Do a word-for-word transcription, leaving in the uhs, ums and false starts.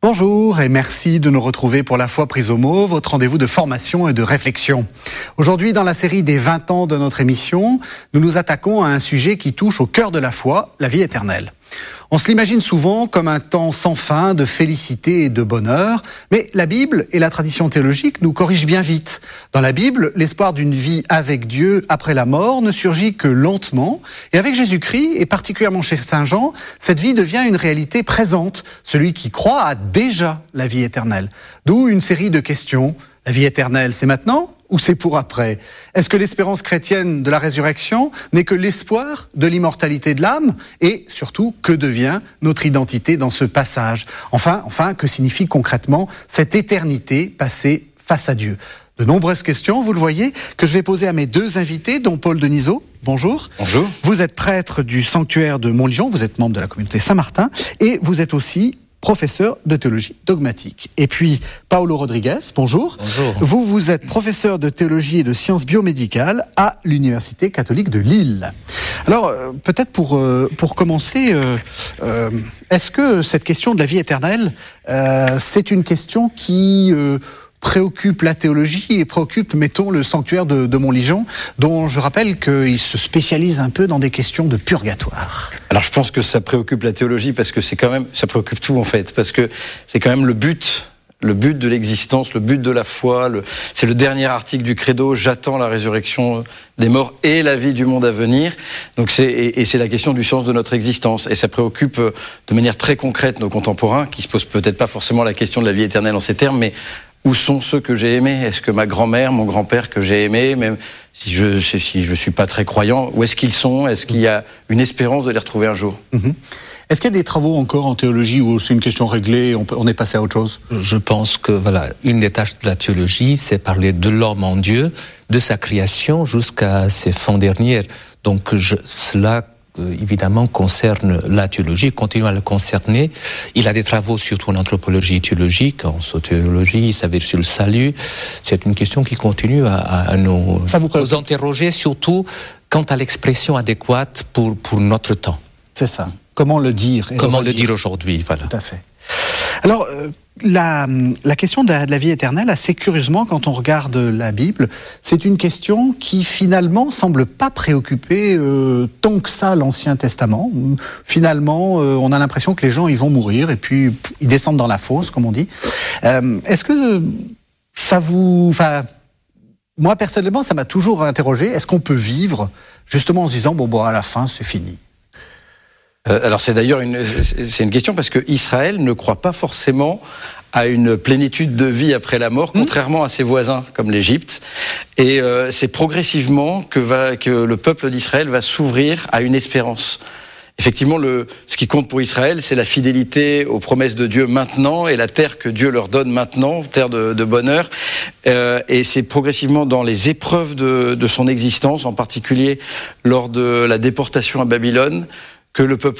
Bonjour et merci de nous retrouver pour La Foi prise au mot, votre rendez-vous de formation et de réflexion. Aujourd'hui, dans la série des vingt ans de notre émission, nous nous attaquons à un sujet qui touche au cœur de la foi, la vie éternelle. On se l'imagine souvent comme un temps sans fin de félicité et de bonheur, mais la Bible et la tradition théologique nous corrigent bien vite. Dans la Bible, l'espoir d'une vie avec Dieu après la mort ne surgit que lentement, et avec Jésus-Christ, et particulièrement chez Saint Jean, cette vie devient une réalité présente. Celui qui croit a déjà la vie éternelle. D'où une série de questions. La vie éternelle, c'est maintenant ? Ou c'est pour après ? Est-ce que l'espérance chrétienne de la résurrection n'est que l'espoir de l'immortalité de l'âme ? Et surtout, que devient notre identité dans ce passage ? Enfin, enfin, que signifie concrètement cette éternité passée face à Dieu ? De nombreuses questions, vous le voyez, que je vais poser à mes deux invités, dont Paul Denisot. Bonjour. Bonjour. Vous êtes prêtre du sanctuaire de Montligeon, vous êtes membre de la communauté Saint-Martin, et vous êtes aussi professeur de théologie dogmatique. Et puis, Paolo Rodriguez, bonjour. Bonjour. Vous, vous êtes professeur de théologie et de sciences biomédicales à l'Université catholique de Lille. Alors, euh, peut-être pour, euh, pour commencer, euh, euh, est-ce que cette question de la vie éternelle, euh, c'est une question qui euh, préoccupe la théologie et préoccupe, mettons, le sanctuaire de, de Montligeon, dont je rappelle qu'il se spécialise un peu dans des questions de purgatoire. Alors je pense que ça préoccupe la théologie parce que c'est quand même, ça préoccupe tout en fait, parce que c'est quand même le but, le but de l'existence, le but de la foi, le, c'est le dernier article du credo, j'attends la résurrection des morts et la vie du monde à venir. Donc c'est, et, et c'est la question du sens de notre existence. Et ça préoccupe de manière très concrète nos contemporains, qui se posent peut-être pas forcément la question de la vie éternelle en ces termes, mais où sont ceux que j'ai aimés ? Est-ce que ma grand-mère, mon grand-père que j'ai aimé, même si je si je suis pas très croyant, où est-ce qu'ils sont ? Est-ce qu'il y a une espérance de les retrouver un jour ? Mmh. Est-ce qu'il y a des travaux encore en théologie où c'est une question réglée, on, peut, on est passé à autre chose ? Je pense que voilà, une des tâches de la théologie, c'est parler de l'homme en Dieu, de sa création jusqu'à ses fins dernières. Donc je, cela évidemment concerne la théologie, continue à le concerner. Il a des travaux surtout en anthropologie théologique, en sotéologie, ça veut dire sur le salut. C'est une question qui continue à, à nous, nous interroger, surtout quant à l'expression adéquate pour, pour notre temps. C'est ça. Comment le dire ? Comment le dire aujourd'hui, voilà. Tout à fait. Alors, euh, la, la question de la, de la vie éternelle, assez curieusement, quand on regarde la Bible, c'est une question qui finalement semble pas préoccuper euh, tant que ça l'Ancien Testament. Finalement, euh, on a l'impression que les gens ils vont mourir et puis ils descendent dans la fosse, comme on dit. Euh, est-ce que ça vous... Enfin, moi personnellement, ça m'a toujours interrogé. Est-ce qu'on peut vivre justement en se disant bon, bon, à la fin, c'est fini ? Euh, alors c'est d'ailleurs une, c'est une question parce que Israël ne croit pas forcément à une plénitude de vie après la mort, contrairement à ses voisins comme l'Égypte. Et euh, c'est progressivement que, va, que le peuple d'Israël va s'ouvrir à une espérance. Effectivement, le, ce qui compte pour Israël, c'est la fidélité aux promesses de Dieu maintenant et la terre que Dieu leur donne maintenant, terre de, de bonheur. Euh, et c'est progressivement dans les épreuves de, de son existence, en particulier lors de la déportation à Babylone, que le peuple